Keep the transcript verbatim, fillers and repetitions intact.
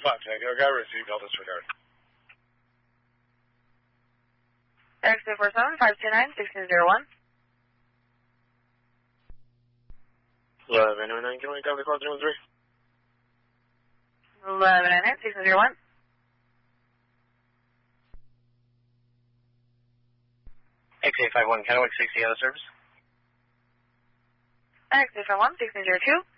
five Tango, guy received, I'll disregard. X two four seven, five two nine, six two zero one. eleven oh nine, can we copy call three one three? eleven oh nine, six two zero one. X eight five one, Kennewick sixty, out of service. X eight five one, six two zero two.